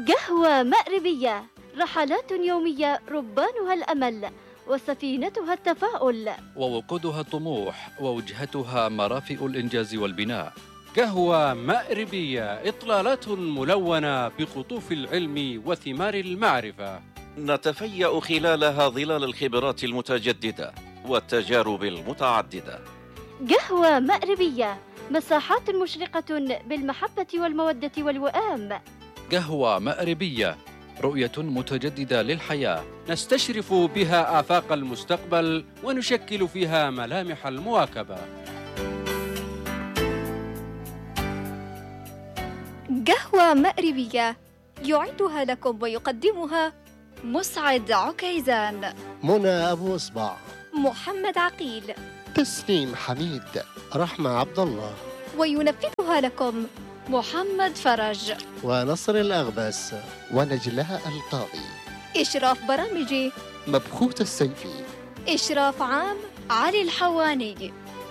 قهوة مأربية، رحلات يومية ربانها الأمل وسفينتها التفاؤل، ووقودها الطموح ووجهتها مرافئ الإنجاز والبناء. قهوة مأربية، إطلالات ملونة بقطوف العلم وثمار المعرفة، نتفيأ خلالها ظلال الخبرات المتجددة والتجارب المتعددة. قهوة مأربية، مساحات مشرقة بالمحبة والمودة والوئام. قهوة مأربية، رؤية متجددة للحياة، نستشرف بها آفاق المستقبل ونشكل فيها ملامح المواكبة. قهوة مأربية يعدها لكم ويقدمها مسعد عكيزان، منى أبو إصبع، محمد عقيل، تسنيم حميد، رحمة عبد الله، وينفذها لكم محمد فرج ونصر الأغبس ونجلاء القاضي. إشراف برامجي مبخوت السيفي. إشراف عام علي الحواني.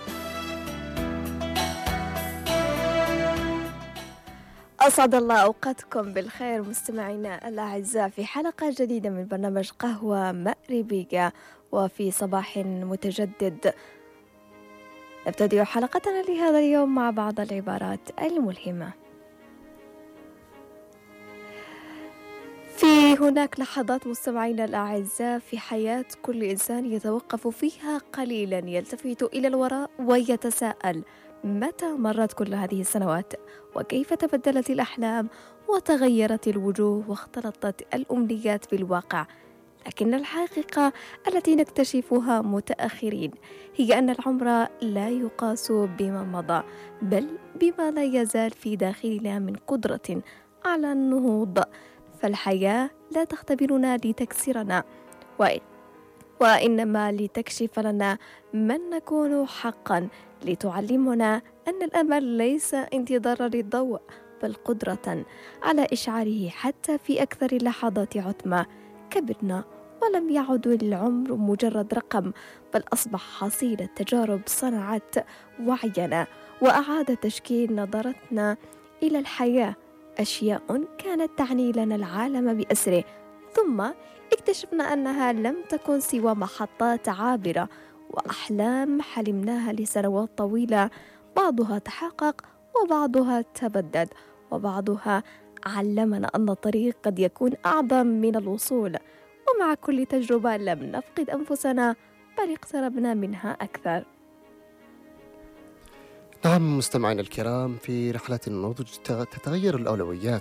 أسعد الله أوقاتكم بالخير مستمعينا الأعزاء في حلقة جديدة من برنامج قهوة مأربية وفي صباح متجدد. نبتدئ حلقتنا لهذا اليوم مع بعض العبارات الملهمة. في هناك لحظات مستمعينا الأعزاء في حياة كل إنسان يتوقف فيها قليلا، يلتفت إلى الوراء ويتساءل: متى مرت كل هذه السنوات؟ وكيف تبدلت الأحلام وتغيرت الوجوه واختلطت الأمنيات بالواقع؟ لكن الحقيقة التي نكتشفها متأخرين هي أن العمر لا يقاس بما مضى، بل بما لا يزال في داخلنا من قدرة على النهوض. فالحياة لا تختبرنا لتكسرنا، وإنما لتكشف لنا من نكون حقا، لتعلمنا أن الأمل ليس انتظار للضوء، بل قدرة على إشعاره حتى في أكثر لحظات عتمة. كبرنا ولم يعد العمر مجرد رقم، بل أصبح حصيلة تجارب صنعت وعينا وأعاد تشكيل نظرتنا إلى الحياة. أشياء كانت تعني لنا العالم بأسره، ثم اكتشفنا أنها لم تكن سوى محطات عابرة وأحلام حلمناها لسنوات طويلة، بعضها تحقق وبعضها تبدد، وبعضها علمنا أن الطريق قد يكون أعظم من الوصول. ومع كل تجربة لم نفقد أنفسنا، بل اقتربنا منها أكثر. نعم مستمعينا الكرام، في رحلة النضج تتغير الأولويات،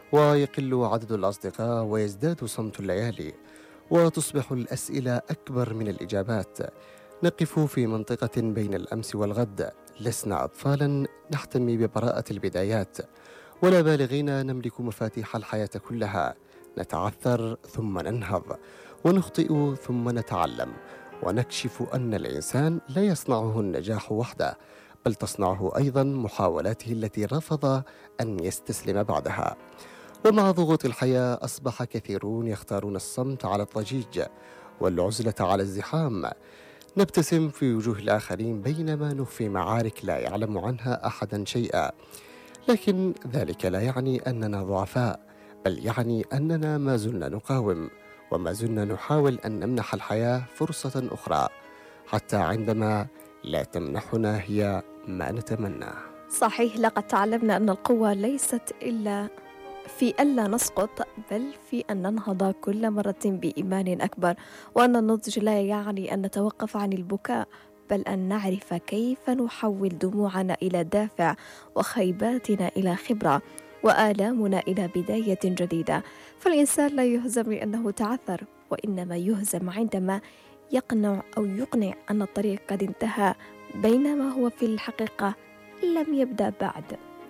ويقل عدد الأصدقاء، ويزداد صمت الليالي، وتصبح الأسئلة أكبر من الإجابات. نقف في منطقة بين الأمس والغد، لسنا أطفالا نحتمي ببراءة البدايات، ولا بالغين نملك مفاتيح الحياة كلها. نتعثر ثم ننهض، ونخطئ ثم نتعلم، ونكشف أن الإنسان لا يصنعه النجاح وحده، بل تصنعه أيضا محاولاته التي رفض أن يستسلم بعدها. ومع ضغوط الحياة أصبح كثيرون يختارون الصمت على الضجيج والعزلة على الزحام. نبتسم في وجوه الآخرين بينما نخفي معارك لا يعلم عنها أحدا شيئا، لكن ذلك لا يعني أننا ضعفاء، بل يعني أننا ما زلنا نقاوم، وما زلنا نحاول أن نمنح الحياة فرصة أخرى، حتى عندما لا تمنحنا هي ما نتمناه. صحيح، لقد تعلمنا أن القوة ليست إلا في ألا نسقط، بل في أن ننهض كل مرة بإيمان أكبر، وأن النضج لا يعني أن نتوقف عن البكاء، بل أن نعرف كيف نحول دموعنا إلى دافع، وخيباتنا إلى خبرة، وآلامنا إلى بداية جديدة. فالإنسان لا يهزم لأنه تعثر، وإنما يهزم عندما يقنع أن الطريق قد انتهى، بينما هو في الحقيقة لم يبدأ بعد.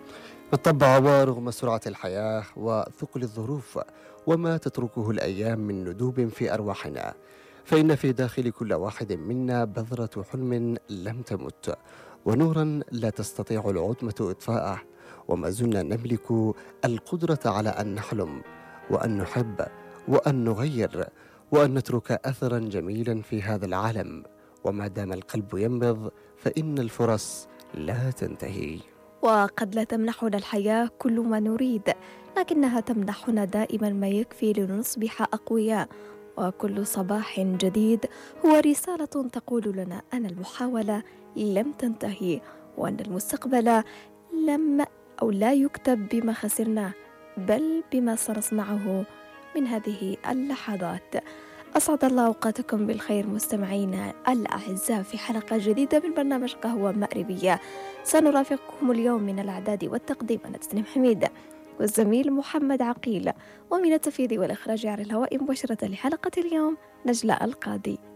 بالطبع، ورغم سرعة الحياة وثقل الظروف وما تتركه الأيام من ندوب في أرواحنا، فإن في داخل كل واحد منا بذرة حلم لم تمت، ونورا لا تستطيع العتمة إطفاءه. وما زلنا نملك القدرة على أن نحلم، وأن نحب، وأن نغير، وأن نترك أثرا جميلا في هذا العالم. وما دام القلب ينبض فإن الفرص لا تنتهي. وقد لا تمنحنا الحياة كل ما نريد، لكنها تمنحنا دائما ما يكفي لنصبح أقوياء. وكل صباح جديد هو رسالة تقول لنا أن المحاولة لم تنتهي، وأن المستقبل لا يكتب بما خسرناه، بل بما سنصنعه من هذه اللحظات. أسعد الله أوقاتكم بالخير مستمعينا الأعزاء في حلقة جديدة من برنامج قهوة مأربية. سنرافقكم اليوم من الإعداد والتقديم أنا تسنيم حميد، والزميل محمد عقيل، ومن التفيذ والإخراج على الهواء مباشرة لحلقة اليوم نجلاء القاضي.